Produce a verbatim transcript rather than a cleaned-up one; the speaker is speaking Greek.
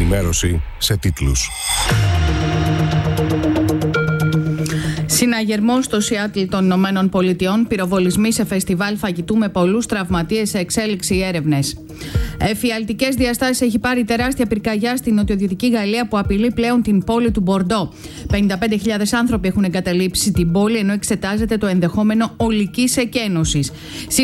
ενημέρωση σε τίτλους. Συναγερμός στο Σιάτλ των Ηνωμένων Πολιτειών, πυροβολισμοί σε φεστιβάλ φαγητού με πολλούς τραυματίες σε εξέλιξη έρευνες. Εφιαλτικές διαστάσεις έχει πάρει τεράστια πυρκαγιά στην νοτιοδυτική Γαλλία που απειλεί πλέον την πόλη του Μπορντό. πενήντα πέντε χιλιάδες άνθρωποι έχουν εγκαταλείψει την πόλη ενώ εξετάζεται το ενδεχόμενο ολικής εκένωσης.